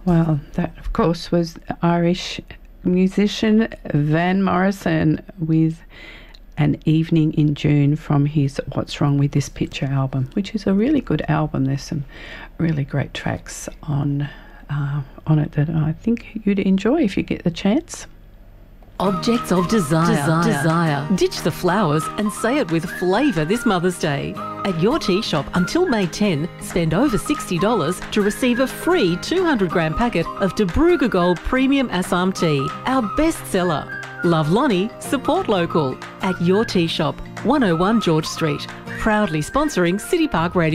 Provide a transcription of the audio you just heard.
Well, that, of course, was Irish musician Van Morrison with An Evening in June from his What's Wrong with This Picture album, which is a really good album. There's some really great tracks on it that I think you'd enjoy if you get the chance. Objects of desire. Ditch the flowers and say it with flavour this Mother's Day. At Your Tea Shop until May 10, spend over $60 to receive a free 200-gram packet of DeBruger Gold Premium Assam Tea, our best seller. Love Lonnie, support local. At Your Tea Shop, 101 George Street. Proudly sponsoring City Park Radio.